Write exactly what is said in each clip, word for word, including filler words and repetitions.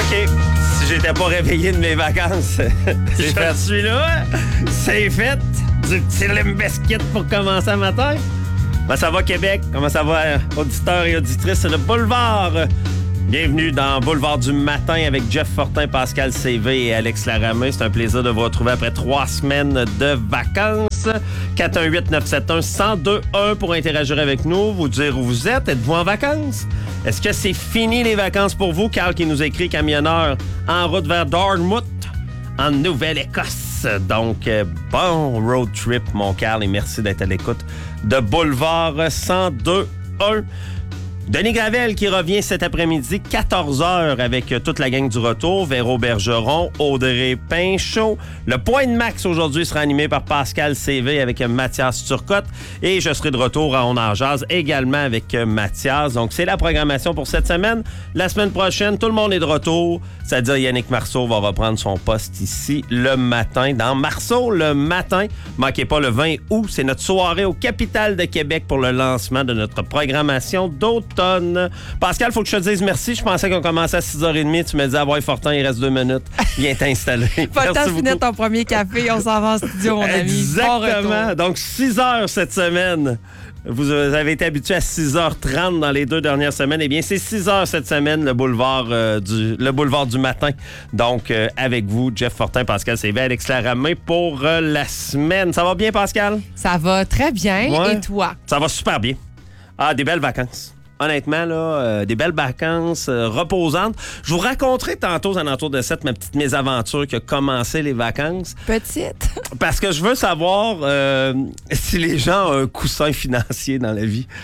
OK. Si j'étais pas réveillé de mes vacances, c'est fait. Je suis là. C'est fait. Du petit Limp-Bizkit pour commencer le matin. Comment ça va, Québec? Comment ça va, auditeurs et auditrices? C'est le Boulevard. Bienvenue dans Boulevard du matin avec Jeff Fortin, Pascal C V et Alex Laramé. C'est un plaisir de vous retrouver après trois semaines de vacances. quatre un huit neuf sept un un zéro deux un pour interagir avec nous, vous dire où vous êtes. Êtes-vous en vacances? Est-ce que c'est fini les vacances pour vous? Carl qui nous écrit camionneur en route vers Dartmouth, en Nouvelle-Écosse. Donc, bon road trip, mon Carl, et merci d'être à l'écoute de Boulevard cent deux un. Denis Gravel qui revient cet après-midi, quatorze heures, avec toute la gang du retour. Véro Bergeron, Audrey Pinchot. Le point de max aujourd'hui sera animé par Pascal C V avec Mathias Turcotte. Et je serai de retour à On en jase également avec Mathias. Donc, c'est la programmation pour cette semaine. La semaine prochaine, tout le monde est de retour. C'est-à-dire Yannick Marceau va reprendre son poste ici le matin. Dans Marceau, le matin. Manquez pas le vingt août. C'est notre soirée au Capitale de Québec pour le lancement de notre programmation d'automne. Pascal, il faut que je te dise merci. Je pensais qu'on commençait à six heures trente. Tu me disais, ah ouais, Fortin, il reste deux minutes. Viens t'installer. Pas le temps de finir ton premier café. On s'en va en studio, mon ami. Exactement. Donc, six heures cette semaine. Vous avez été habitué à six heures trente dans les deux dernières semaines. Eh bien, c'est six heures cette semaine, le boulevard, euh, du, le boulevard du matin. Donc, euh, avec vous, Jeff Fortin, Pascal C V, Alex Laramé pour euh, la semaine. Ça va bien, Pascal? Ça va très bien. Ouais. Et toi? Ça va super bien. Ah, des belles vacances. Honnêtement, là, euh, des belles vacances euh, reposantes. Je vous raconterai tantôt, aux alentours de sept, ma petite mésaventure qui a commencé les vacances. Petite. Parce que je veux savoir euh, si les gens ont un coussin financier dans la vie.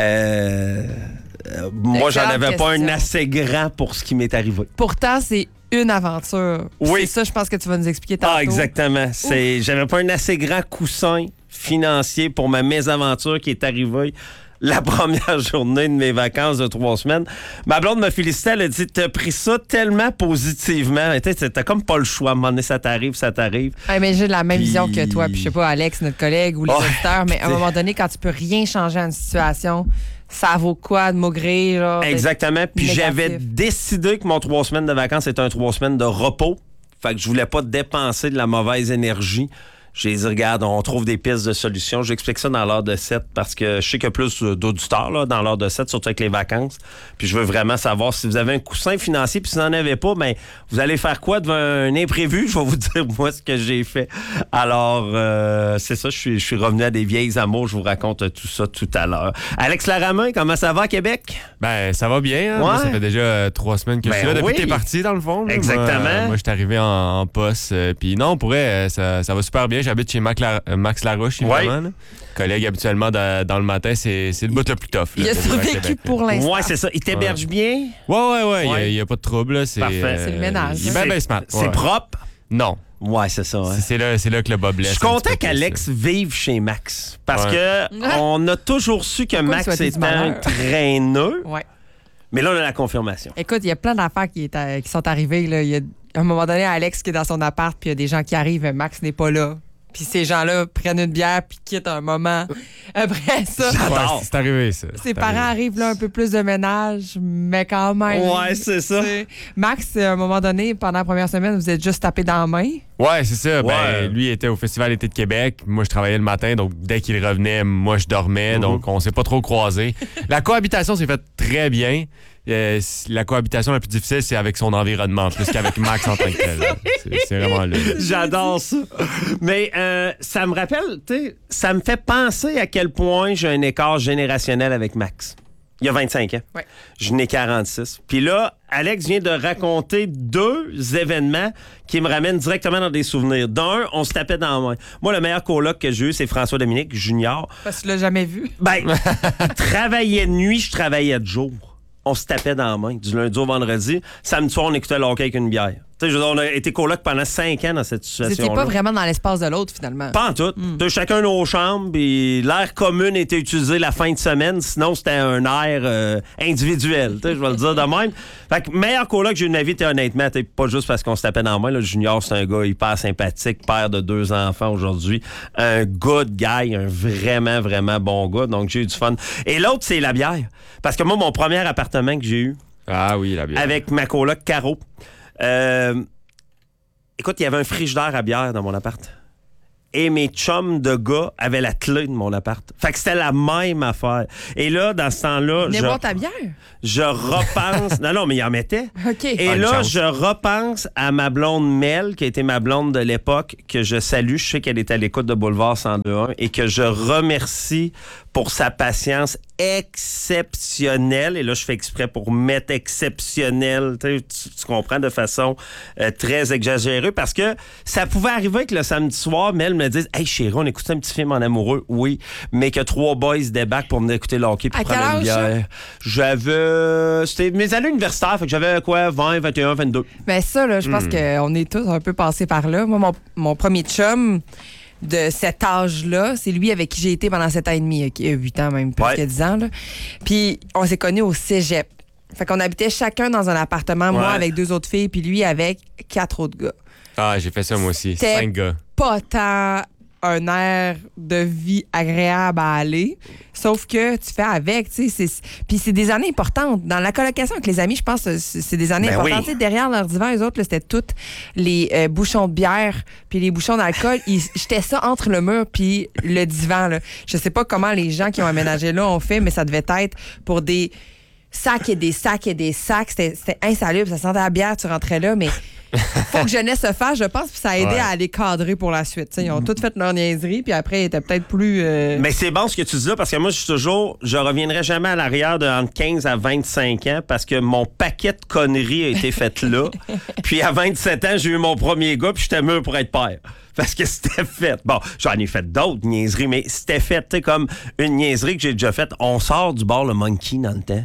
Euh, euh, moi, j'en avais question. Pas un assez grand pour ce qui m'est arrivé. Pourtant, c'est une aventure. Oui. C'est ça, je pense que tu vas nous expliquer tantôt. Ah, exactement. C'est, j'avais pas un assez grand coussin financier pour ma mésaventure qui est arrivée la première journée de mes vacances de trois semaines. Ma blonde me félicitait, elle a dit, t'as pris ça tellement positivement. T'as, t'as comme pas le choix. À un moment donné, ça t'arrive, ça t'arrive. Ouais, mais j'ai la même puis... vision que toi. Puis je sais pas, Alex, notre collègue, ou les oh, auditeurs, mais à un moment donné, quand tu peux rien changer à une situation, ça vaut quoi de maugréer? Là, exactement. Puis j'avais décidé que mon trois semaines de vacances était un trois semaines de repos. Fait que je voulais pas dépenser de la mauvaise énergie. J'ai dit, regarde, on trouve des pistes de solutions. J'explique ça dans l'heure de sept parce que je sais qu'il y a plus d'auditeurs là, dans l'heure de sept, surtout avec les vacances. Puis je veux vraiment savoir si vous avez un coussin financier, puis si vous n'en avez pas, bien, vous allez faire quoi devant un imprévu? Je vais vous dire, moi, ce que j'ai fait. Alors, euh, c'est ça, je suis, je suis revenu à des vieilles amours. Je vous raconte tout ça tout à l'heure. Alex Laramé, comment ça va à Québec? Ben, ça va bien. Hein? Ouais. Moi, ça fait déjà euh, trois semaines que ben je suis là. Depuis oui. que t'es parti, dans le fond. Là. Exactement. Moi, euh, moi je suis arrivé en, en poste. Euh, puis non, on pourrait, ça, ça va super bien. J'habite chez Max, La... Max Larouche, évidemment. Oui. Collègue habituellement dans, dans le matin, c'est, c'est le bout le plus tough. Là, il a survécu pour l'instant. Oui, c'est ça. Il t'héberge ouais. bien? Oui, oui, oui. Il n'y a, a pas de trouble. Là. C'est, parfait. Euh, c'est le ménage. Il est bien, bien smart. C'est ouais. propre? Non. Ouais, c'est ça. Hein. C'est, c'est, là, c'est là que le bas blesse. Je suis content qu'Alex vive chez Max. Parce ouais. que on a toujours su que Pourquoi Max était un traîneux. Ouais. Mais là, on a la confirmation. Écoute, il y a plein d'affaires qui, est à, qui sont arrivées. Là. Il y a à un moment donné, Alex qui est dans son appart, puis il y a des gens qui arrivent, Max n'est pas là. Puis ces gens-là prennent une bière puis quittent un moment. Après ça, j'adore. Ouais, c'est arrivé, ça. Ses parents arrivé. arrivent là, un peu plus de ménage, mais quand même. Ouais, c'est ça. C'est... Max, à un moment donné, pendant la première semaine, vous êtes juste tapé dans la main. Ouais, c'est ça. Ouais. Ben, lui, il était au Festival Été de Québec. Moi, je travaillais le matin, donc dès qu'il revenait, moi, je dormais. Mm-hmm. Donc, on s'est pas trop croisés. La cohabitation s'est faite très bien. Euh, la cohabitation la plus difficile, c'est avec son environnement, plus qu'avec Max en tant que tel. C'est, c'est vraiment là. J'adore ça. Mais euh, ça me rappelle, tu sais, ça me fait penser à quel point j'ai un écart générationnel avec Max. Il y a vingt-cinq ans. Ouais. Je n'ai quarante-six. Puis là, Alex vient de raconter deux événements qui me ramènent directement dans des souvenirs. D'un, on se tapait dans la main. Moi, le meilleur coloc que j'ai eu, c'est François Dominique Junior. Parce que tu l'as jamais vu. Ben, il travaillait de nuit, je travaillais de jour. On se tapait dans la main, du lundi au vendredi. Samedi soir, on écoutait le hockey avec une bière. Tu sais, on a été coloc pendant cinq ans dans cette situation-là. C'était pas vraiment dans l'espace de l'autre, finalement. Pas en tout. Mm. De chacun nos chambres, puis l'air commun était utilisé la fin de semaine. Sinon, c'était un air euh, individuel. Tu sais, je vais le dire de même. Fait que meilleur coloc que j'ai eu de ma vie, t'es honnêtement, t'es pas juste parce qu'on se tapait dans la main. Là, Junior, c'est un gars hyper sympathique, père de deux enfants aujourd'hui. Un good guy, un vraiment, vraiment bon gars. Donc, j'ai eu du fun. Et l'autre, c'est la bière. Parce que moi, mon premier appartement que j'ai eu, Ah oui, la bière. Avec ma coloc Caro. Euh, écoute, il y avait un frigidaire à bière dans mon appart. Et mes chums de gars avaient la clé de mon appart. Fait que c'était la même affaire. Et là, dans ce temps-là... Venez je, boire ta bière? Je repense... non, non, mais il en mettait. OK. Et Ah, une là, chance. je repense à ma blonde Mel, qui a été ma blonde de l'époque, que je salue. Je sais qu'elle était à l'écoute de Boulevard cent deux un et que je remercie pour sa patience exceptionnelle. Et là, je fais exprès pour mettre exceptionnel. Tu, tu, tu comprends, de façon euh, très exagérée. Parce que ça pouvait arriver que le samedi soir, Mel me dise « Hey, chérie, on écoute un petit film en amoureux. » Oui, mais que trois boys débarquent pour venir écouter le hockey puis À prendre quel une âge, ça? bière. J'avais... C'était mes années universitaires. Fait que j'avais quoi? vingt, vingt et un, vingt-deux. Ben ça, là, je pense qu'on est tous un peu passés par là. Moi, mon, mon premier chum de cet âge-là, c'est lui avec qui j'ai été pendant sept ans et demi, qui a huit ans même, plus Ouais. que dix ans. Là. Puis on s'est connus au cégep. Fait qu'on habitait chacun dans un appartement, moi Ouais. avec deux autres filles, puis lui avec quatre autres gars. Ah, j'ai fait ça moi aussi. C'était- Cinq gars. Pas tant un air de vie agréable à aller, sauf que tu fais avec, tu sais. c'est- Puis c'est des années importantes. Dans la colocation avec les amis, je pense que c'est c'est des années Ben importantes. oui. Tu sais, derrière leur divan, eux autres, là, c'était toutes les euh, bouchons de bière puis les bouchons d'alcool. Ils jetaient ça entre le mur puis le divan. Là. Je sais pas comment les gens qui ont aménagé là ont fait, mais ça devait être pour des sacs et des sacs et des sacs. C'était c'était insalubre. Ça sentait la bière, tu rentrais là, mais... Faut que jeunesse se fasse, je pense, puis ça a aidé Ouais. à les cadrer pour la suite. T'sais, ils ont toutes fait leur niaiserie, puis après, ils étaient peut-être plus. euh, Mais c'est bon ce que tu dis là, parce que moi, je suis toujours, je reviendrai jamais à l'arrière de entre quinze à vingt-cinq ans, parce que mon paquet de conneries a été fait là. Puis à vingt-sept ans, j'ai eu mon premier gars, puis j'étais mûr pour être père. Parce que c'était fait. Bon, j'en ai fait d'autres niaiseries, mais c'était fait, tu sais, comme une niaiserie que j'ai déjà faite. On sort du bar le Monkey dans le temps.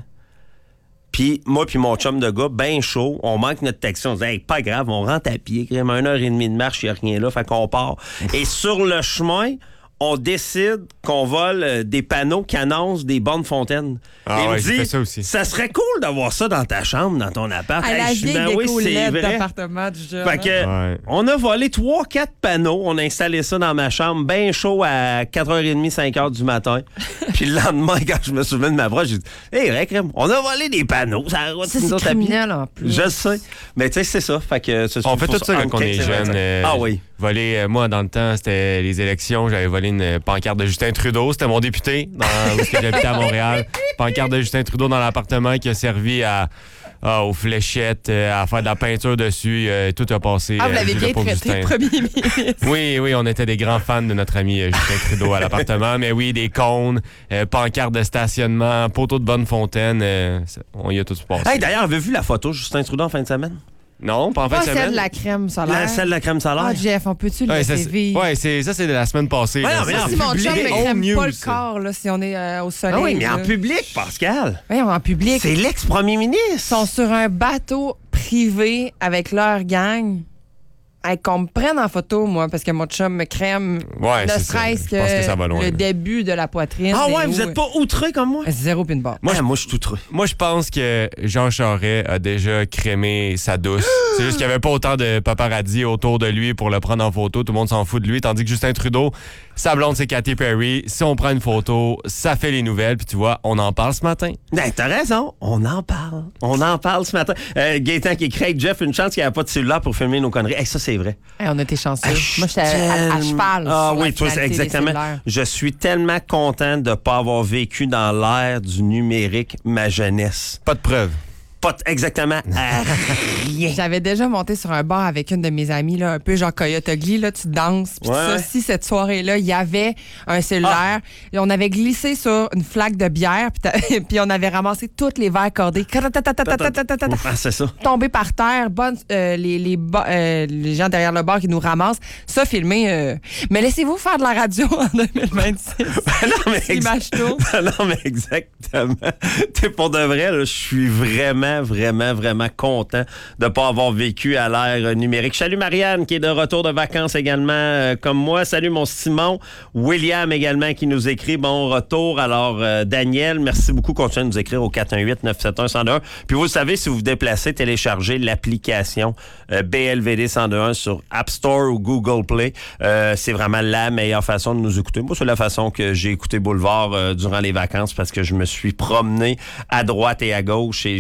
Puis moi puis mon chum de gars, ben chaud, on manque notre taxi. On se dit, hey, pas grave, on rentre à pied, quand même, une heure et demie de marche, il n'y a rien là, fait qu'on part. Et sur le chemin, on décide qu'on vole euh, des panneaux qui annoncent des bonnes fontaines. Ah Et il ouais, me j'ai dit, fait ça aussi. ça serait cool d'avoir ça dans ta chambre, dans ton appart. à la Hey, je dis, vieille ben oui, déco c'est L E D vrai. d'appartement du jeune. Fait que, Ouais. on a volé trois quatre panneaux. On a installé ça dans ma chambre, bien chaud à quatre heures trente, cinq heures du matin. Puis le lendemain, quand je me souviens de ma broche, j'ai dit, hey, Recrème, on a volé des panneaux. Ça, a Ça, c'est criminel en plus. Je le sais. Mais tu sais, c'est ça. Fait que, c'est- On fait faut tout ça entre quand on est quinze et jeune. vingt-cinq. euh, Ah oui. Voler, euh, moi, dans le temps, c'était les élections. J'avais volé une pancarte de Justin Trudeau. C'était mon député dans, où est-ce que j'habitais à Montréal. Pancarte de Justin Trudeau dans l'appartement qui a servi à, à- aux fléchettes, euh, à faire de la peinture dessus. euh, tout a passé. Ah, vous euh, l'avez sous le bien pauvre traité, Justin. premier ministre. Oui, oui, on était des grands fans de notre ami euh, Justin Trudeau à l'appartement. Mais oui, des cônes, euh, pancartes de stationnement, poteaux de Bonnefontaine. euh, ça- on y a tout passé. Hey, d'ailleurs, avez-vous vu la photo de Justin Trudeau en fin de semaine? Non, pas en fin Pas de celle semaine. de la crème solaire. La, celle de la crème solaire? Ah, Jeff, on peut-tu le Ouais, ça, laisser c'est- vivre? ouais, c'est, ça, c'est de la semaine passée. Ouais, là. non, mais Ça, non, Si mon public. chum ne Old crème news, pas le ça. corps, là, si on est euh, au soleil. Ah oui, mais en là. public, Pascal. Voyons, en public. C'est l'ex-premier Ils ministre. sont sur un bateau privé avec leur gang. Hey, qu'on me prenne en photo, moi, parce que mon chum me crème Ouais, ne c'est ça. serait-ce Je pense que ça va loin, le là. début de la poitrine. Ah et ouais, où- vous êtes pas outré comme moi? Zéro pin bar. Moi, moi je suis outré. Moi, je pense que Jean Charest a déjà crémé sa douce. C'est juste qu'il n'y avait pas autant de paparazzi autour de lui pour le prendre en photo. Tout le monde s'en fout de lui. Tandis que Justin Trudeau, sa blonde, c'est Katy Perry. Si on prend une photo, ça fait les nouvelles. Puis tu vois, on en parle ce matin. Ben, t'as raison. On en parle. On en parle ce matin. Euh, Gaétan qui écrit, Jeff, une chance qu'il n'y avait pas de cellulaire pour filmer nos conneries. Hey, ça, c'est vrai. Hey, on a été chanceux. Hey, Moi, j'étais à, à tellement- cheval. Ah sur la oui, toi, c'est finalité des exactement. cellulaires. Je suis tellement content de ne pas avoir vécu dans l'ère du numérique ma jeunesse. Pas de preuves. Pas t- exactement à rien. J'avais déjà monté sur un bar avec une de mes amies, là, un peu genre Coyote Ugly, là, tu danses. Puis Ouais, tout ça, ouais. si cette soirée-là, il y avait un cellulaire, et on avait glissé sur une flaque de bière, puis, t'as- puis on avait ramassé tous les verres cordés, Cratatatatatatatata, Ah, c'est ça. tombés par terre, bonne, euh, les, les, ba- euh, les gens derrière le bar qui nous ramassent. Ça, filmé. euh, Mais laissez-vous faire de la radio en deux mille vingt-six. non, mais ex- L'image tourne. non, mais exactement. T'sais, pour de vrai, là, je suis vraiment, vraiment, vraiment content de ne pas avoir vécu à l'ère euh, numérique. Salut Marianne, qui est de retour de vacances également, euh, comme moi. Salut mon Simon. William également, qui nous écrit bon retour. Alors, euh, Daniel, merci beaucoup. Continuez de nous écrire au quatre un huit neuf sept un un zéro deux un. Puis vous le savez, si vous vous déplacez, téléchargez l'application euh, B L V D cent deux un sur App Store ou Google Play. Euh, c'est vraiment la meilleure façon de nous écouter. Moi, c'est la façon que j'ai écouté Boulevard euh, durant les vacances parce que je me suis promené à droite et à gauche et j'ai eu bien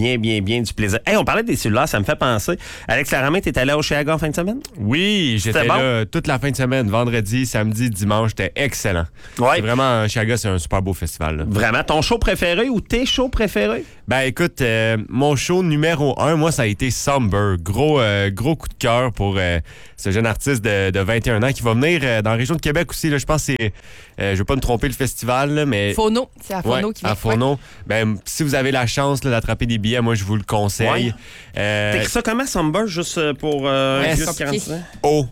bien, bien, bien du plaisir. Hey, on parlait des cellulaires, ça me fait penser. Alex Laramé, t'es allé au Oshéaga en fin de semaine? Oui, j'étais bon? là toute la fin de semaine, vendredi, samedi, dimanche, c'était excellent. Ouais. C'est vraiment, Oshéaga, c'est un super beau festival. Là. Vraiment, ton show préféré ou tes shows préférés? Ben écoute, euh, mon show numéro un, moi, ça a été Somber. Gros, euh, gros coup de cœur pour euh, ce jeune artiste de, de vingt et un ans qui va venir euh, dans la région de Québec aussi. Là, je pense que c'est, euh, je veux pas me tromper le festival, là, mais... Fourneau, c'est à Fourneau ouais, qui vient. à Fourneau. Ouais. Ben, si vous avez la chance là, d'attraper des billets, moi, je vous le conseille. Ouais. Euh, T'écris ça comment, Somber, juste pour euh, Ouais, juste c'est quarante ans? O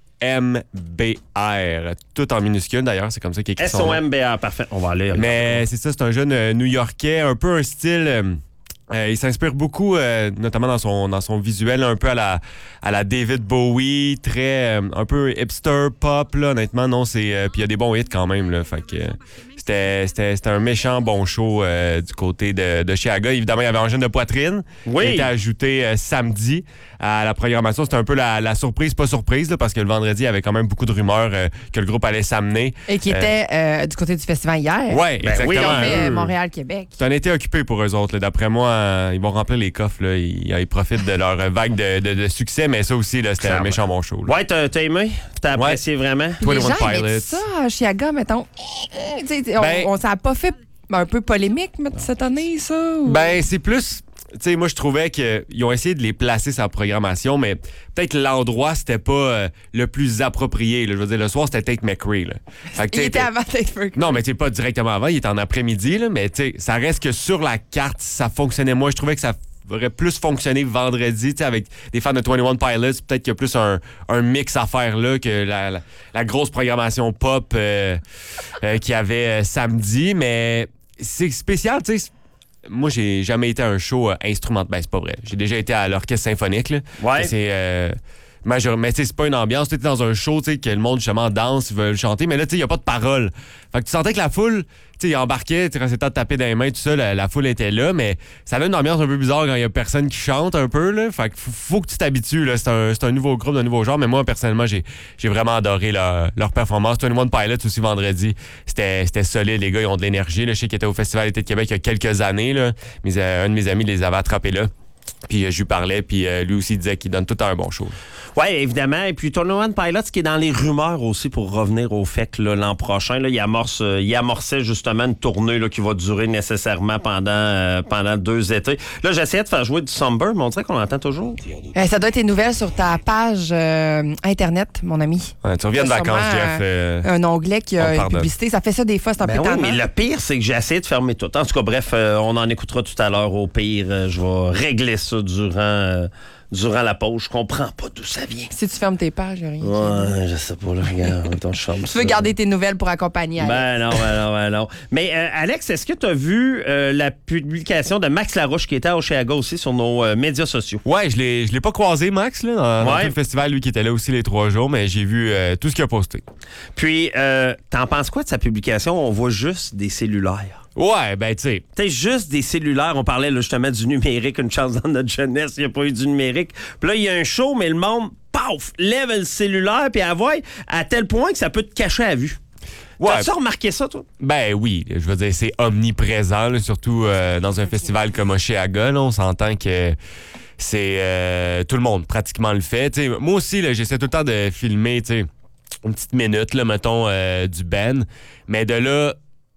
M B R. Tout en minuscule, d'ailleurs. C'est comme ça qu'il écrit son nom. S O M B A, parfait. On va aller. Mais c'est ça, c'est un jeune euh, New-Yorkais, un peu un style... euh, Euh, il s'inspire beaucoup, euh, notamment dans son dans son visuel, un peu à la à la David Bowie, très euh, un peu hipster pop là. Honnêtement, non, c'est euh, puis il y a des bons hits quand même là. Fait que euh, c'était c'était c'était un méchant bon show euh, du côté de de Oshéaga. Évidemment, il y avait un jeune de poitrine Oui. qui a été ajouté euh, samedi à la programmation. C'était un peu la, la surprise, pas surprise là, parce que le vendredi, il y avait quand même beaucoup de rumeurs euh, que le groupe allait s'amener. Et qui Euh, était euh, du côté du festival hier. Ouais, Ben oui, exactement. Ils ont fait Eux, euh, Montréal-Québec. c'est un été occupé pour eux autres. là. D'après moi, euh, ils vont remplir les coffres. Là. Ils, ils profitent de leur euh, vague de, de- de succès, mais ça aussi, là, c'était un Clairement. méchant bon show. là. Ouais, t'as t'as aimé? T'as apprécié vraiment? Puis les gens vingt et un aimaient Pilots. ça à Oshéaga, mettons. Tu sais, on, Ben- on, ça n'a pas fait un peu polémique mais, cette année, ça? Ou... Ben, c'est plus. Tu sais, moi, je trouvais qu'ils ont essayé de les placer sur la programmation, mais peut-être l'endroit, c'était pas euh, le plus approprié. là. Je veux dire, le soir, c'était Tate McRae. Là. Fait que, Il tu sais, était avant Tate McRae. Non, mais tu sais, pas directement avant, il était en après-midi, là, mais tu sais, ça reste que sur la carte, ça fonctionnait. Moi, je trouvais que ça aurait plus fonctionné vendredi, tu sais, avec des fans de vingt et un Pilots. Peut-être qu'il y a plus un, un mix à faire là que la, la, la grosse programmation pop euh, euh, qu'il y avait euh, samedi, mais c'est spécial, tu sais. Moi, j'ai jamais été à un show euh, instrumental. Ben, c'est pas vrai. J'ai déjà été à l'orchestre symphonique. Là. Ouais. C'est. Euh, majeur- mais tu sais, c'est pas une ambiance. Tu es dans un show, tu sais, que le monde, justement, danse, ils veulent chanter. Mais là, tu sais, il n'y a pas de parole. Fait que tu sentais que la foule, tu sais, il embarquait, tu sais, quand c'était temps de taper dans les mains, tout ça, la, la foule était là. Mais ça a une ambiance un peu bizarre quand il y a personne qui chante un peu, là. Fait que faut, faut que tu t'habitues, là. C'est un, c'est un nouveau groupe, un nouveau genre. Mais moi, personnellement, j'ai, j'ai vraiment adoré leur, leur performance. vingt et un Pilots aussi vendredi. C'était, c'était solide, les gars. Ils ont de l'énergie, là. Je sais qu'ils étaient au Festival Été de Québec il y a quelques années, là. Mes, euh, un de mes amis les avait attrapés là. Puis euh, je lui parlais, puis euh, lui aussi il disait qu'il donne tout un bon show. Oui, évidemment. Et puis, vingt et un Pilots, qui est dans les rumeurs aussi pour revenir au fait que là, l'an prochain, là, il, amorce, euh, il amorçait justement une tournée là, qui va durer nécessairement pendant, euh, pendant deux étés. Là, j'essayais de faire jouer du Somber, mais on dirait qu'on l'entend toujours. Euh, ça doit être une nouvelle sur ta page euh, Internet, mon ami. Ouais, tu reviens de T'as vacances, sûrement, Jeff. euh, Un onglet qui on a une pardonne. publicité. Ça fait ça des fois, c'est un Ben peu oui, tannant. mais le pire, c'est que j'ai essayé de fermer tout. En tout cas, bref, euh, on en écoutera tout à l'heure. Au pire, euh, je vais régler ça durant, euh, durant la pause. Je comprends pas d'où ça vient. Si tu fermes tes pages, j'ai rien. Ouais, je sais pas, là, regarde. Attends, je ferme Tu ça. veux garder tes nouvelles pour accompagner Alex. Ben non, ben non, ben non. Mais euh, Alex, est-ce que tu as vu euh, la publication de Max Larouche qui était à Oshéaga aussi sur nos euh, médias sociaux? Ouais, je l'ai, je l'ai pas croisé, Max, là, dans, dans Ouais. tout le festival, lui qui était là aussi les trois jours, mais j'ai vu euh, tout ce qu'il a posté. Puis, euh, t'en penses quoi de sa publication? On voit juste des cellulaires. Ouais, ben tu sais. Tu sais, juste des cellulaires. On parlait là, justement du numérique, une chance dans notre jeunesse, il n'y a pas eu du numérique. Puis là, il y a un show, mais le monde, paf, lève le cellulaire, puis à voir, à tel point que ça peut te cacher à vue. Ouais. T'as-tu remarqué ça, toi? Ben oui, je veux dire, c'est omniprésent, là, surtout euh, dans un festival comme Oshéaga, là, on s'entend que c'est euh, tout le monde pratiquement le fait. T'sais, moi aussi, là, j'essaie tout le temps de filmer, tu sais, une petite minute, là, mettons, euh, du Ben, mais de là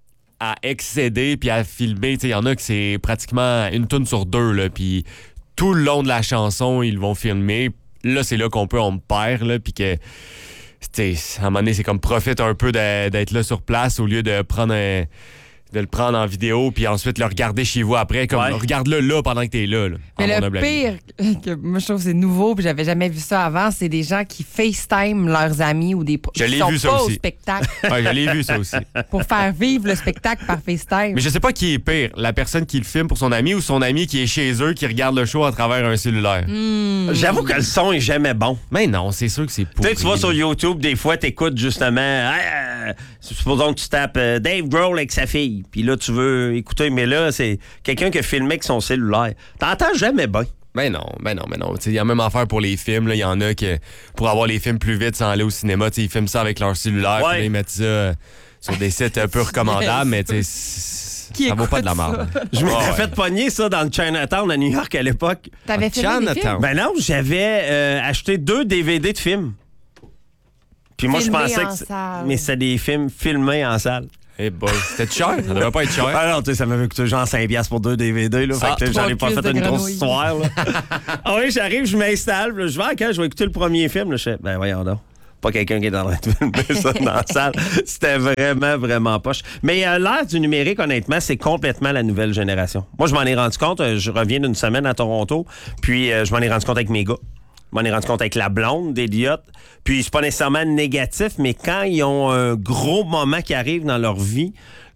à excéder puis à filmer, tu sais, il y en a que c'est pratiquement une toune sur deux, là, puis tout le long de la chanson, ils vont filmer. Là, c'est là qu'on peut, on me perd, là, puis que, tu sais, à un moment donné, c'est comme profite un peu de- d'être là sur place au lieu de prendre un... de le prendre en vidéo puis ensuite le regarder chez vous après, comme Ouais. regarde-le là pendant que t'es là. là Mais en mon le humble avis. pire, que moi je trouve que c'est nouveau, puis j'avais jamais vu ça avant, c'est des gens qui FaceTime leurs amis ou des pro- Je qui l'ai sont vu, ça pas au aussi. spectacle Ouais, je l'ai vu ça aussi. pour faire vivre le spectacle par FaceTime. Mais je sais pas qui est pire, la personne qui le filme pour son ami ou son ami qui est chez eux qui regarde le show à travers un cellulaire. Hmm. J'avoue que le son est jamais bon. Mais non, c'est sûr que c'est Tu pourri. sais, tu vas sur YouTube, des fois, t'écoutes justement, euh, supposons que tu tapes euh, Dave Grohl avec sa fille, puis là, tu veux écouter, mais là, c'est quelqu'un qui a filmé avec son cellulaire. T'entends jamais bien. Ben non, ben non, ben non. Il y a même affaire pour les films. Il y en a qui, pour avoir les films plus vite sans aller au cinéma, t'sais, ils filment ça avec leur cellulaire. Ouais. Puis là, ils mettent ça euh, sur des sites un peu recommandables, mais tu sais, Qui ça vaut pas de la écoute merde. Je m'étais Oh, ouais. fait pogner ça dans le Chinatown à New York à l'époque. T'avais filmé des films? Chinatown. Ben non, j'avais euh, acheté deux D V D de films. Puis moi, je Filmés pensais en que... c'est- salle. Mais c'est des films filmés en salle. Eh boy, c'était cher? Ça devait pas être cher. Ah non, tu sais, ça m'avait coûté genre cinq piastres pour deux D V D. Là, Ah, fait que j'en ai pas trois fait cuisses une de grosse grenouille. histoire. Là. Ah oui, j'arrive, je m'installe. puis là, je vais à quand je vais écouter le premier film. Là, je fais, ben voyons donc. Pas quelqu'un qui est en train de filmer ça dans la salle. C'était vraiment, vraiment poche. Mais euh, l'ère du numérique, honnêtement, c'est complètement la nouvelle génération. Moi, je m'en ai rendu compte. euh, Je reviens d'une semaine à Toronto, puis euh, je m'en ai rendu compte avec mes gars. Je m'en ai rendu compte avec la blonde d'Eliott. Puis c'est pas nécessairement négatif, mais quand ils ont un gros moment qui arrive dans leur vie,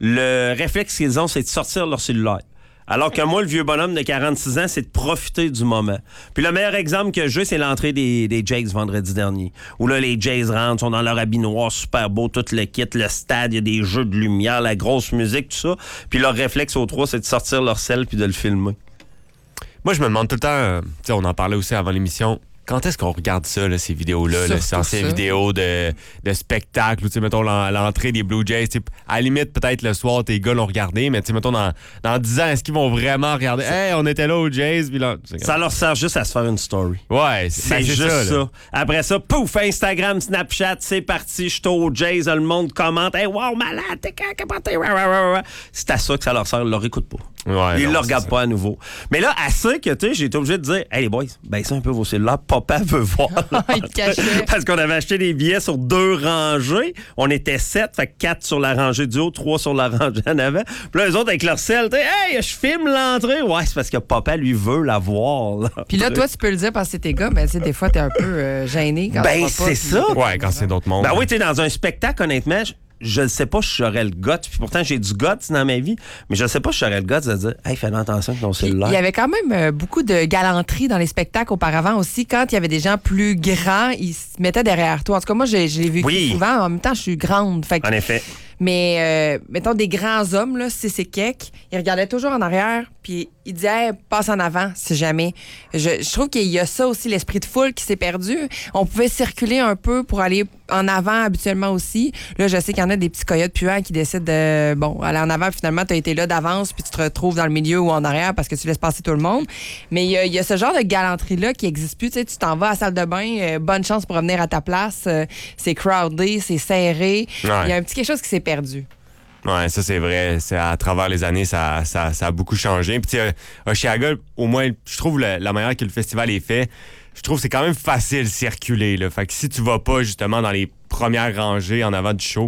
le réflexe qu'ils ont, c'est de sortir leur cellulaire. Alors que moi, le vieux bonhomme de quarante-six ans, c'est de profiter du moment. Puis le meilleur exemple que j'ai, c'est l'entrée des, des Jays vendredi dernier. Où là, les Jays rentrent, sont dans leur habit noir, super beau, tout le kit, le stade, il y a des jeux de lumière, la grosse musique, tout ça. Puis leur réflexe aux trois, c'est de sortir leur sel puis de le filmer. Moi, je me demande tout le temps, euh, tu sais, on en parlait aussi avant l'émission, quand est-ce qu'on regarde ça, là, ces vidéos-là, là, ces Surtout anciennes ça. vidéos de, de spectacles, ou tu sais, mettons, l'en- l'entrée des Blue Jays, tu sais, à la limite, peut-être le soir, tes gars l'ont regardé, mais tu sais, mettons, dans, dans dix ans, est-ce qu'ils vont vraiment regarder? Hey, on était là aux Jays, puis là... c'est Ça leur sert juste à se faire une story. Ouais, C'est ben, juste ça. ça, là. Après ça, pouf, Instagram, Snapchat, c'est parti, je suis au Jays, le monde commente. Hey, wow, malade, t'es capoté. C'est à ça que ça leur sert, ils leur écoutent pas. Ouais, Ils non, le c'est regardent ça. pas à nouveau. Mais là, assez que, tu sais, j'ai été obligé de dire, hey, les boys, baissez un peu vos cellulaires, papa veut voir. Il te cachait. Parce qu'on avait acheté des billets sur deux rangées. On était sept, fait que quatre sur la rangée du haut, trois sur la rangée en avant. Puis là, eux autres, avec leur sel, tu sais, hey, je filme l'entrée. Ouais, c'est parce que papa, lui, veut la voir. Là. Puis là, toi, tu peux le dire parce que c'est tes gars, mais tu sais, des fois, t'es un peu euh, gêné quand Ben, tu vas pas, c'est puis- ça. Ouais, quand c'est d'autres mondes. Ben oui, tu sais, dans un spectacle, honnêtement, je- je ne sais pas si j'aurais le guts. Puis pourtant, j'ai du guts dans ma vie. Mais je ne sais pas si j'aurais le guts de dire, hey, fais attention avec ton Puis, cellulaire. il y avait quand même euh, beaucoup de galanterie dans les spectacles auparavant aussi. Quand il y avait des gens plus grands, ils se mettaient derrière toi. En tout cas, moi, j'ai- je l'ai vécu Oui. souvent. En même temps, je suis grande. Fait que- En effet. mais, euh, mettons, des grands hommes, là, si c'est kek, ils regardaient toujours en arrière, puis ils disaient, hey, passe en avant, si jamais. Je, je trouve qu'il y a ça aussi, l'esprit de foule qui s'est perdu. On pouvait circuler un peu pour aller en avant habituellement aussi. Là, je sais qu'il y en a des petits coyotes puants qui décident de, bon, aller en avant, puis finalement, tu as été là d'avance, puis tu te retrouves dans le milieu ou en arrière parce que tu laisses passer tout le monde. Mais il y a, il y a ce genre de galanterie-là qui n'existe plus. Tu sais, tu t'en vas à la salle de bain, euh, bonne chance pour revenir à ta place. Euh, c'est crowded, c'est serré. Il Ouais. y a un petit quelque chose qui s'est perdu. Ouais, ça c'est vrai. C'est à travers les années, ça, ça, ça a beaucoup changé. Puis tu sais, Oshiaga, au moins, je trouve le- la manière que le festival est fait, je trouve que c'est quand même facile de circuler. Là. Fait que si tu vas pas justement dans les premières rangées en avant du show,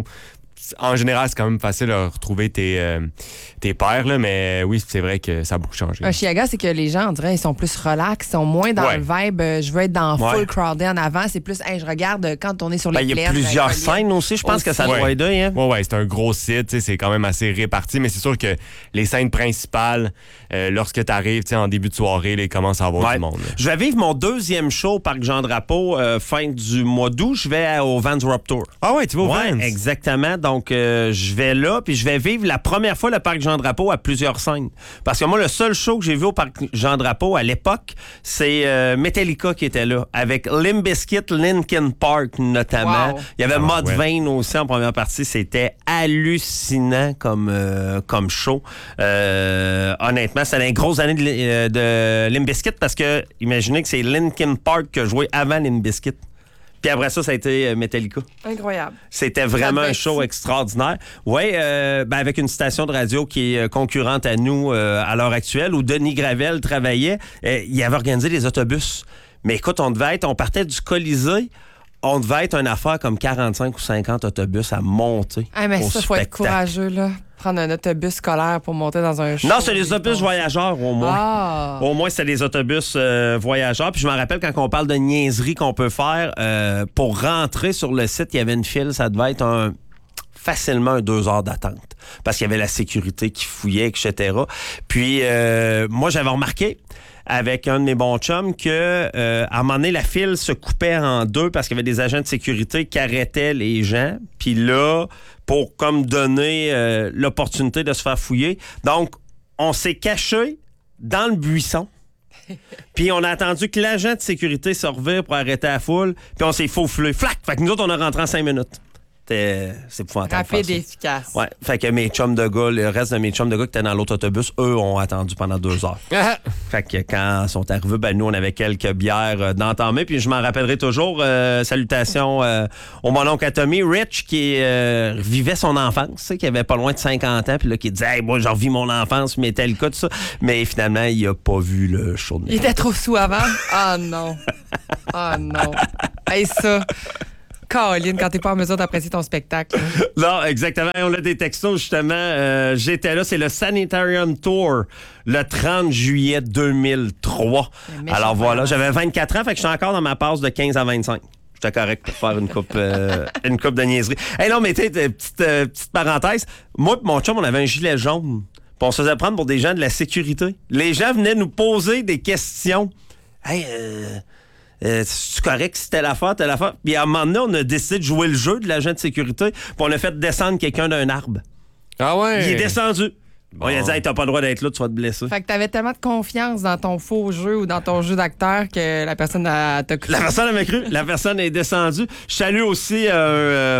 en général, c'est quand même facile de retrouver tes, euh, tes pairs, là, mais oui, c'est vrai que ça a beaucoup changé. Oshiaga, c'est que les gens, on dirait, ils sont plus relax, ils sont moins dans Ouais. le vibe. euh, Je veux être dans Ouais. full crowded en avant. C'est plus, hey, je regarde euh, quand on est sur les Ben, il y a plaines, plusieurs euh, scènes aussi. Je pense que ça Ouais. doit aider. Hein? Ouais, ouais, c'est un gros site, tu sais, c'est quand même assez réparti, mais c'est sûr que les scènes principales, euh, lorsque tu arrives en début de soirée, là, il commence à avoir Ouais. du monde. là. Je vais vivre mon deuxième show au Parc Jean-Drapeau euh, fin du mois d'août. Je vais à- au Vans Warped Tour. Ah ouais, tu vas au Ouais, Vans? exactement. Donc, euh, je vais là, puis je vais vivre la première fois le Parc Jean-Drapeau à plusieurs scènes. Parce que moi, le seul show que j'ai vu au Parc Jean-Drapeau à l'époque, c'est euh, Metallica qui était là, avec Limp Bizkit, Linkin Park notamment. Wow. Il y avait Ah, Mudvayne aussi en première partie. C'était hallucinant comme, euh, comme show. Euh, honnêtement, c'était une grosse année de, euh, de Limp Bizkit parce que, imaginez que c'est Linkin Park qui a joué avant Limp Bizkit. Puis après ça, ça a été euh, Metallica. Incroyable. C'était vraiment Ça un devait show être extraordinaire. Oui, euh, ben avec une station de radio qui est euh, concurrente à nous euh, à l'heure actuelle, où Denis Gravel travaillait. Euh, il avait organisé des autobus. Mais écoute, on devait être, on partait du Colisée, on devait être une affaire comme quarante-cinq ou cinquante autobus à monter. Ah, mais au ça, faut être spectacle. courageux, là. Prendre un autobus scolaire pour monter dans un show. Non, c'est des autobus voyageurs au moins. Ah! Au moins, c'est des autobus euh, voyageurs. Puis je me rappelle quand on parle de niaiseries qu'on peut faire, euh, pour rentrer sur le site, il y avait une file, ça devait être un facilement un deux heures d'attente. Parce qu'il y avait la sécurité qui fouillait, et cetera. Puis euh, moi, j'avais remarqué avec un de mes bons chums que euh, à un moment donné, la file se coupait en deux parce qu'il y avait des agents de sécurité qui arrêtaient les gens. Puis là, pour comme donner euh, l'opportunité de se faire fouiller. Donc, on s'est caché dans le buisson. Puis on a attendu que l'agent de sécurité se revire pour arrêter la foule. Puis on s'est faufilé. Flac! Fait que nous autres, on a rentré en cinq minutes. C'était, c'est épouvantable. Rapide et efficace. Ouais. Fait que mes chums de gars, le reste de mes chums de gars qui étaient dans l'autre autobus, eux ont attendu pendant deux heures. Fait que quand ils sont arrivés, ben nous, on avait quelques bières euh, d'entamées. Puis je m'en rappellerai toujours. Euh, salutations euh, au mon oncle à Tommy, Rich, qui euh, vivait son enfance, tu sais, qui avait pas loin de cinquante ans, puis là, qui disait, hey, moi, j'en revis mon enfance, mais tel cas, tout ça. Mais finalement, il a pas vu le show de Il était trop sous avant? Ah non. Ah non. Hey, ça. Caroline, quand t'es pas en mesure d'apprécier ton spectacle. Non, exactement. On a des textos, justement. Euh, j'étais là, c'est le Sanitarium Tour, le trente juillet deux mille trois. Alors voilà, j'avais vingt-quatre ans, fait que je suis encore dans ma passe de quinze à vingt-cinq. J'étais correct pour faire une coupe, euh, une coupe de niaiserie. Hey non, mais t'es, petite, euh, petite parenthèse. Moi et mon chum, on avait un gilet jaune. Puis on se faisait prendre pour des gens de la sécurité. Les gens venaient nous poser des questions. Hey, euh... Euh, c'est correct si telle affaire, telle affaire. Puis à un moment donné, on a décidé de jouer le jeu de l'agent de sécurité, puis on a fait descendre quelqu'un d'un arbre. Ah ouais? Il est descendu. Bon. On il a dit, hey, t'as pas le droit d'être là, tu vas te blesser. Fait que t'avais tellement de confiance dans ton faux jeu ou dans ton jeu d'acteur que la personne a, t'a cru. La personne m'a cru. La personne est descendue. Je salue aussi un, euh,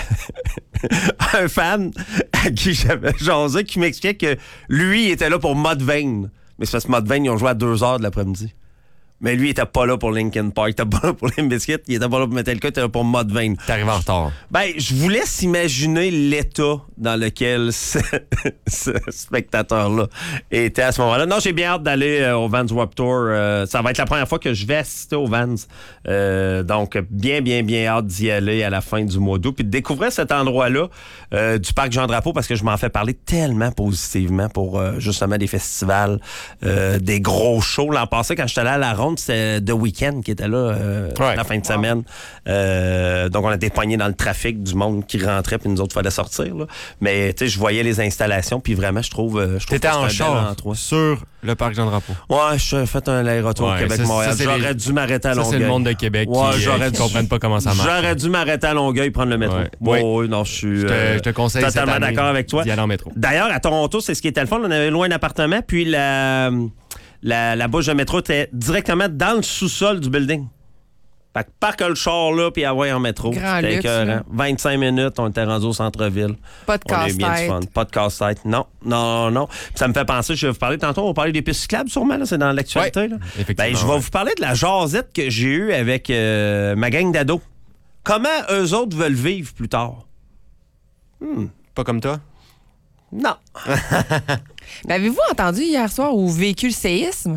un fan à qui j'avais jasé qui m'expliquait que lui, il était là pour Mudvayne. Mais c'est parce que Mudvayne, ils ont joué à deux heures de l'après-midi. Mais lui, il était pas là pour Linkin Park, il était pas là pour Limp Bizkit, il était pas là pour Metallica, il était là pour Mudvayne. T'es arrivé en retard. Ben, je vous laisse imaginer l'état dans lequel ce, ce spectateur-là était à ce moment-là. Non, j'ai bien hâte d'aller euh, au Vans Warped Tour. Euh, ça va être la première fois que je vais assister au Vans. Euh, donc, bien, bien, bien hâte d'y aller à la fin du mois d'août. Puis de découvrir cet endroit-là euh, du Parc Jean-Drapeau, parce que je m'en fais parler tellement positivement pour euh, justement des festivals, euh, des gros shows. L'an passé, quand j'étais allé à la Ronde, c'est The Weeknd qui était là euh, ouais. la fin de semaine. Euh, donc, on était pognés dans le trafic du monde qui rentrait, puis nous autres, il fallait sortir. Là. Mais, tu sais, je voyais les installations, puis vraiment, je trouve... Je trouve T'étais en char sur le Parc Jean-Drapeau. Ouais, j'ai fait un aller-retour ouais, Québec-Montréal. J'aurais les... dû m'arrêter à Longueuil. Ça, c'est le monde de Québec ouais, qui ne dû... comprennent pas comment ça marche. J'aurais dû m'arrêter à Longueuil prendre le métro. Ouais, ouais. ouais, ouais non, je suis je te, euh, je te conseille totalement d'accord avec toi. D'y aller en métro. D'ailleurs, à Toronto, c'est ce qui était le fun. On avait loin d'appartement, puis la... La, la bouche de métro était directement dans le sous-sol du building. Fait que parque le char là, puis avoir en métro. Grand C'était luxe, écœurant. vingt-cinq minutes, on était rendu au centre-ville. Pas de casse-tête. Pas de casse-tête. Non, non, non. Puis ça me fait penser, je vais vous parler tantôt, on va parler des pistes cyclables sûrement, là, c'est dans l'actualité. Ouais, là. effectivement. Ben, je vais ouais. vous parler de la jasette que j'ai eue avec euh, ma gang d'ados. Comment eux autres veulent vivre plus tard? Hmm. Pas comme toi? Non. Mais avez-vous entendu hier soir au véhicule séisme?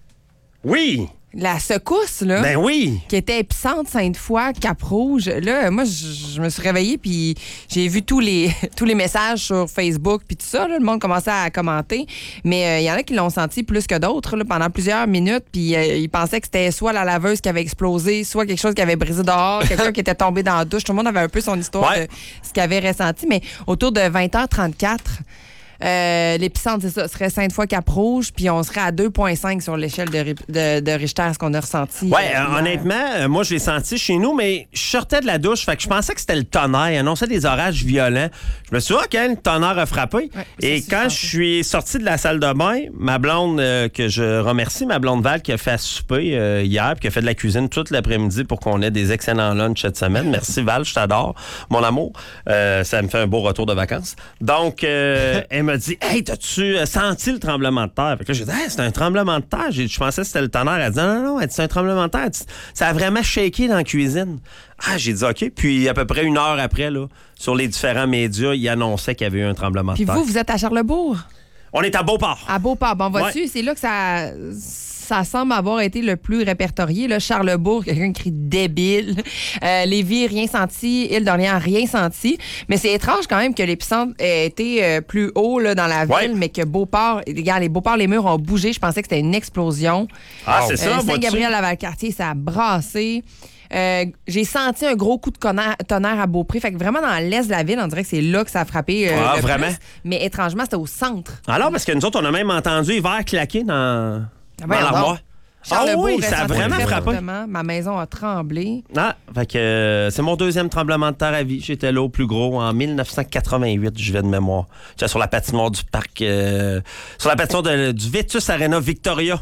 Oui. La secousse, là. Ben oui. Qui était épicentre, Sainte-Foy, Cap-Rouge. Là, moi, je me suis réveillée, puis j'ai vu tous les, tous les messages sur Facebook, puis tout ça. Là, le monde commençait à commenter. Mais il euh, y en a qui l'ont senti plus que d'autres là, pendant plusieurs minutes, puis euh, ils pensaient que c'était soit la laveuse qui avait explosé, soit quelque chose qui avait brisé dehors, quelqu'un qui était tombé dans la douche. Tout le monde avait un peu son histoire ouais. de ce qu'il avait ressenti. Mais autour de vingt heures trente-quatre, Euh, l'épicentre, c'est ça, serait Sainte-Foy-Cap-Rouge, puis on serait à deux virgule cinq sur l'échelle de, de, de Richter, ce qu'on a ressenti. Ouais, euh, honnêtement, euh, moi, je l'ai senti chez nous, mais je sortais de la douche, fait que je pensais que c'était le tonnerre. Il annonçait des orages violents. Je me suis dit, OK, le tonnerre a frappé. Ouais, et quand je suis sorti de la salle de bain, ma blonde, euh, que je remercie, ma blonde Val, qui a fait à souper euh, hier, puis qui a fait de la cuisine toute l'après-midi pour qu'on ait des excellents lunchs cette semaine. Merci, Val, je t'adore, mon amour. Euh, ça me fait un beau retour de vacances. Donc, euh, elle m'a dit, hey, t'as-tu senti le tremblement de terre? Fait que là, j'ai dit, hey, c'est un tremblement de terre. J'ai, je pensais que c'était le tonnerre. Elle dit, non, non, non, elle dit, c'est un tremblement de terre. Dit, ça a vraiment shaké dans la cuisine. Ah, j'ai dit, OK. Puis, à peu près une heure après, là, sur les différents médias, ils annonçaient qu'il y avait eu un tremblement de Puis terre. Puis vous, vous êtes à Charlesbourg? On est à Beauport. À Beauport. Bon, vois-tu, ouais. C'est là que ça... ça semble avoir été le plus répertorié. Là. Charlesbourg, quelqu'un qui crie débile. Euh, Lévis, rien senti. Île-d'Orléans, rien senti. Mais c'est étrange quand même que l'épicentre ait été euh, plus haut là, dans la ville, ouais. mais que Beauport, regarde, les Beauport, les murs ont bougé. Je pensais que c'était une explosion. Ah, c'est euh, ça, Saint-Gabriel-Lavalcartier, ça a brassé. Euh, j'ai senti un gros coup de tonnerre à Beaupré. Fait que vraiment dans l'est de la ville, on dirait que c'est là que ça a frappé. Euh, ah, le vraiment? Plus. Mais étrangement, c'était au centre. Alors, parce que nous autres, on a même entendu hiver claquer dans, ah, dans l'armoire. Ah oui, ça a vraiment frappé. Ma maison a tremblé. Ah, fait que euh, c'est mon deuxième tremblement de terre à vie. J'étais là au plus gros en dix-neuf cent quatre-vingt-huit, je vais de mémoire. J'étais sur la patinoire du parc, euh, sur la patinoire de, du Vetus Arena Victoria.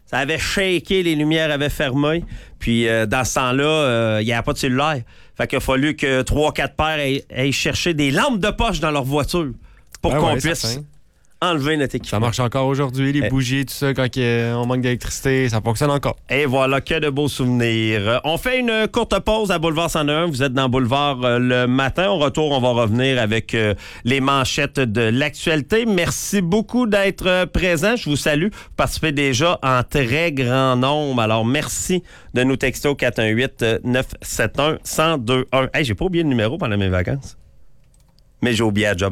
Ça avait shaké, les lumières avaient fermé. Puis euh, dans ce temps-là, euh, il n'y avait pas de cellulaire. Fait qu'il a fallu que trois, quatre pères aillent, aillent chercher des lampes de poche dans leur voiture pour Ah qu'on ouais, puisse certain. enlever notre équipement. Ça marche encore aujourd'hui, les Eh. bougies, tout ça, quand il y a- on manque d'électricité, ça fonctionne encore. Et voilà, que de beaux souvenirs. Euh, On fait une courte pause à Boulevard cent un. Vous êtes dans Boulevard euh, le matin. Au retour, on va revenir avec euh, les manchettes de l'actualité. Merci beaucoup d'être euh, présent. Je vous salue. Vous participez déjà en très grand nombre. Alors, merci de nous texter au quatre un huit, neuf sept un, un zéro deux un. Hey, j'ai pas oublié le numéro pendant mes vacances. Mais j'ai oublié la job.